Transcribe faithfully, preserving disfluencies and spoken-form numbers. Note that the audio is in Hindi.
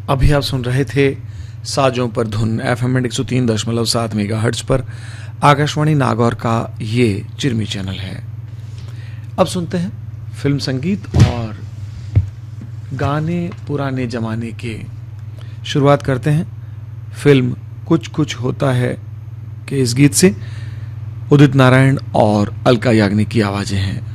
अभी आप सुन रहे थे साजों पर धुन एफ एम एक सौ तीन दशमलव सात मेगा हर्ट्ज पर आकाशवाणी नागौर का ये चिरमी चैनल है। अब सुनते हैं फिल्म संगीत और गाने पुराने जमाने के। शुरुआत करते हैं फिल्म कुछ कुछ होता है के इस गीत से। उदित नारायण और अलका याग्निक की आवाजें हैं।